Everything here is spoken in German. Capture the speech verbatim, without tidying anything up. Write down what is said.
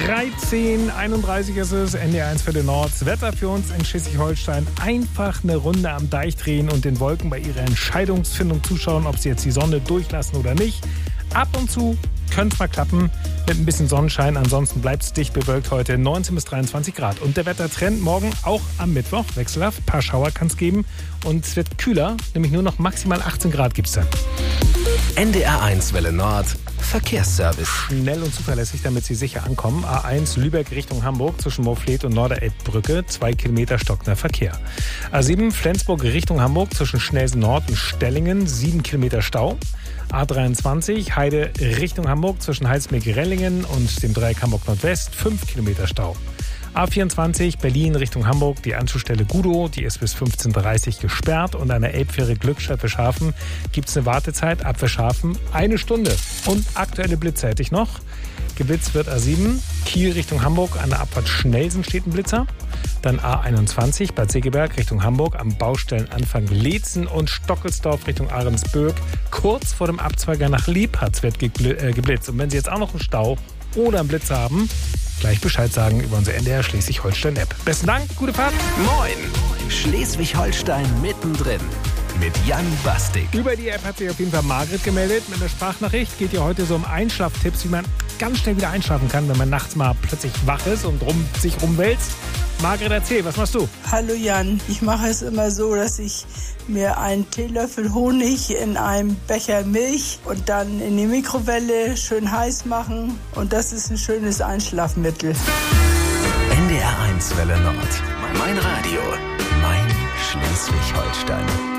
dreizehn Uhr einunddreißig ist es, N D R eins für den Nord. Das Wetter für uns in Schleswig-Holstein: einfach eine Runde am Deich drehen und den Wolken bei ihrer Entscheidungsfindung zuschauen, ob sie jetzt die Sonne durchlassen oder nicht. Ab und zu könnte es mal klappen mit ein bisschen Sonnenschein. Ansonsten bleibt es dicht bewölkt heute, neunzehn bis dreiundzwanzig Grad. Und der Wettertrend morgen auch am Mittwoch wechselhaft. Ein paar Schauer kann es geben und es wird kühler, nämlich nur noch maximal achtzehn Grad gibt es dann. N D R eins Welle Nord Verkehrsservice. Schnell und zuverlässig, damit Sie sicher ankommen. A eins Lübeck Richtung Hamburg zwischen Moorfleet und Norderelbbrücke, zwei Kilometer stockender Verkehr. A sieben Flensburg Richtung Hamburg zwischen Schnelsen Nord und Stellingen, sieben Kilometer Stau. A dreiundzwanzig Heide Richtung Hamburg zwischen Heilsmeer-Rellingen und dem Dreieck Hamburg Nordwest, fünf Kilometer Stau. A vierundzwanzig Berlin Richtung Hamburg, die Anschlussstelle Gudow, die ist bis fünfzehn Uhr dreißig gesperrt. Und an der Elbfähre Glückstadt Fischhafen gibt es eine Wartezeit ab Fischhafen eine Stunde. Und aktuelle Blitze hätte ich noch. Geblitzt wird A sieben Kiel Richtung Hamburg, an der Abfahrt Schnelsen steht ein Blitzer. Dann A einundzwanzig Bad Segeberg Richtung Hamburg, am Baustellenanfang Leetzen und Stockelsdorf Richtung Ahrensböck. Kurz vor dem Abzweiger nach Liebharz wird geblitzt. Und wenn Sie jetzt auch noch einen Stau oder einen Blitz haben, gleich Bescheid sagen über unsere N D R Schleswig-Holstein-App. Besten Dank, gute Fahrt. Moin, Schleswig-Holstein mittendrin mit Jan Bastik. Über die App hat sich auf jeden Fall Margret gemeldet mit einer Sprachnachricht. Geht ja heute so um Einschlaftipps, wie man ganz schnell wieder einschlafen kann, wenn man nachts mal plötzlich wach ist und rum, sich rumwälzt. Margret, erzähl, was machst du? Hallo Jan, ich mache es immer so, dass ich mir einen Teelöffel Honig in einem Becher Milch und dann in die Mikrowelle schön heiß machen. Und das ist ein schönes Einschlafmittel. N D R eins Welle Nord. Mein Radio. Mein Schleswig-Holstein.